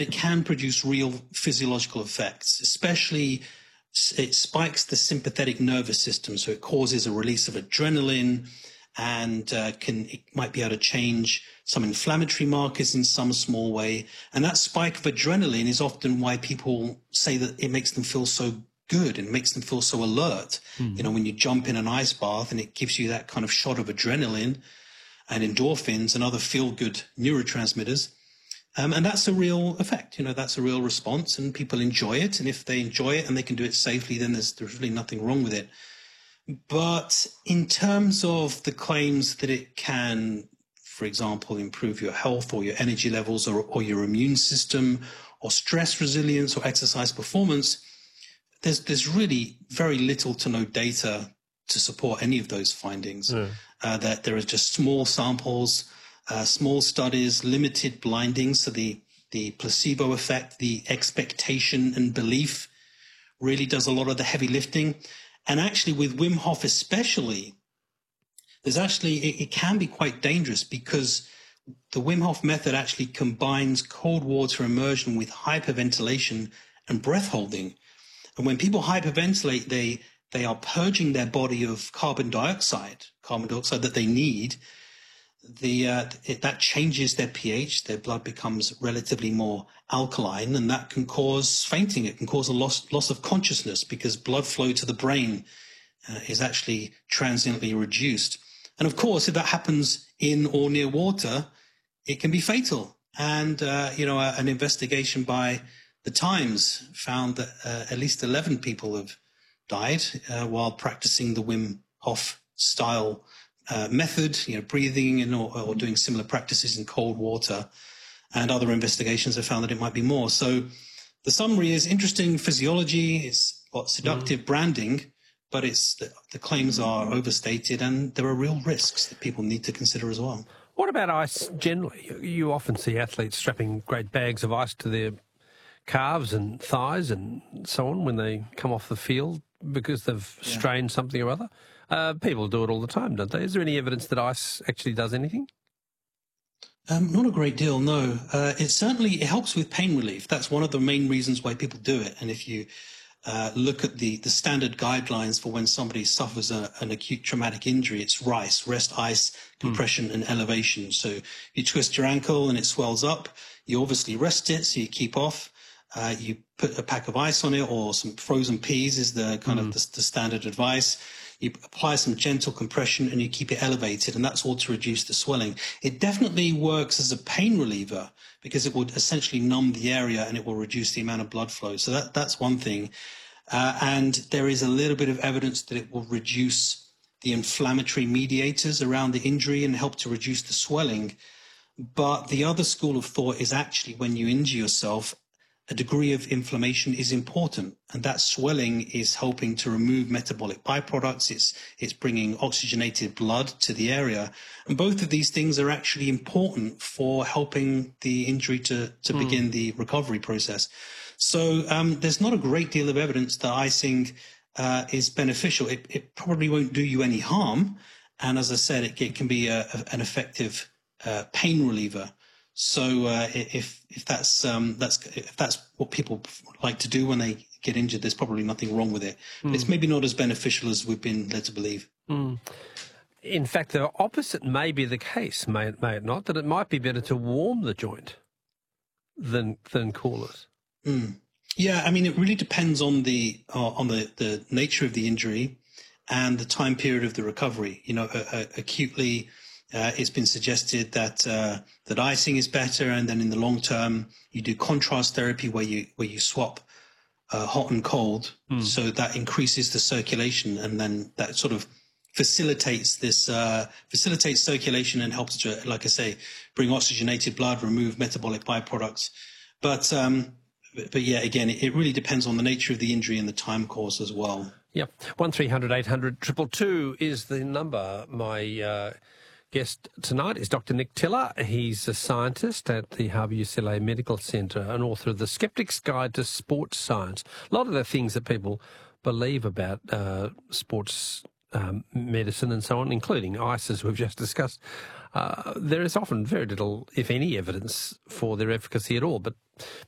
it can produce real physiological effects, especially it spikes the sympathetic nervous system. So it causes a release of adrenaline and it might be able to change some inflammatory markers in some small way. And that spike of adrenaline is often why people say that it makes them feel so good and makes them feel so alert. Mm-hmm. You know, when you jump in an ice bath and it gives you that kind of shot of adrenaline and endorphins and other feel-good neurotransmitters. And that's a real effect, you know, that's a real response, and people enjoy it. And if they enjoy it and they can do it safely, then there's really nothing wrong with it. But in terms of the claims that it can, for example, improve your health or your energy levels or your immune system or stress resilience or exercise performance, there's really very little to no data to support any of those findings. That there are just small samples, small studies, limited blinding. So the placebo effect, the expectation and belief really does a lot of the heavy lifting. And actually with Wim Hof especially, it can be quite dangerous because the Wim Hof method actually combines cold water immersion with hyperventilation and breath holding. And when people hyperventilate, they are purging their body of carbon dioxide that they need. That changes their pH. Their blood becomes relatively more alkaline, and that can cause fainting. It can cause a loss of consciousness because blood flow to the brain is actually transiently reduced. And of course, if that happens in or near water, it can be fatal. And an investigation by the Times found that at least 11 people have died while practicing the Wim Hof style method, breathing in or doing similar practices in cold water. And other investigations have found that it might be more. So the summary is interesting physiology, it's got seductive branding, but the claims are overstated and there are real risks that people need to consider as well. What about ice generally? You often see athletes strapping great bags of ice to their calves and thighs and so on when they come off the field because they've strained something or other. People do it all the time, don't they? Is there any evidence that ice actually does anything? Not a great deal, no. It helps with pain relief. That's one of the main reasons why people do it. And if you look at the standard guidelines for when somebody suffers an acute traumatic injury, it's RICE, rest, ice, compression and elevation. So you twist your ankle and it swells up. You obviously rest it, so you keep off. You put a pack of ice on it or some frozen peas is the kind of the standard advice. You apply some gentle compression and you keep it elevated, and that's all to reduce the swelling. It definitely works as a pain reliever because it would essentially numb the area and it will reduce the amount of blood flow. So that's one thing. And there is a little bit of evidence that it will reduce the inflammatory mediators around the injury and help to reduce the swelling. But the other school of thought is actually when you injure yourself, a degree of inflammation is important, and that swelling is helping to remove metabolic byproducts. It's bringing oxygenated blood to the area, and both of these things are actually important for helping the injury to begin the recovery process. So there's not a great deal of evidence that icing is beneficial. It probably won't do you any harm, and as I said, it can be an effective pain reliever. So if that's what people like to do when they get injured, there's probably nothing wrong with it. But it's maybe not as beneficial as we've been led to believe. In fact, the opposite may be the case, may it not? That it might be better to warm the joint than cool it. Yeah, I mean, it really depends on the nature of the injury and the time period of the recovery. Acutely. It's been suggested that icing is better, and then in the long term, you do contrast therapy where you swap hot and cold, so that increases the circulation, and then that sort of facilitates circulation and helps to, like I say, bring oxygenated blood, remove metabolic byproducts. But yeah, again, it really depends on the nature of the injury and the time course as well. Yep, 1300 800 222 is the number. My guest tonight is Dr. Nick Tiller. He's a scientist at the Harbour UCLA Medical Centre and author of The Skeptic's Guide to Sports Science. A lot of the things that people believe about sports medicine and so on, including ice, as we've just discussed, there is often very little, if any, evidence for their efficacy at all. But